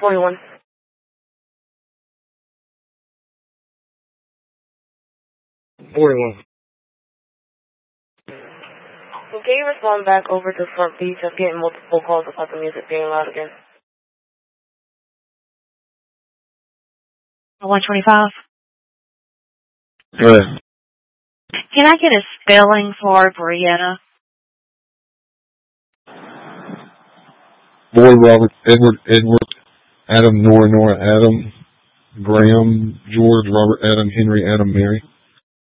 41. So can you respond back over to Front Beach? I'm getting multiple calls about the music being loud again. 125. Good. Can I get a spelling for Brianna? Boyd, Robert, Edward, Adam, Nora, Adam, Graham, George, Robert, Adam, Henry, Adam, Mary.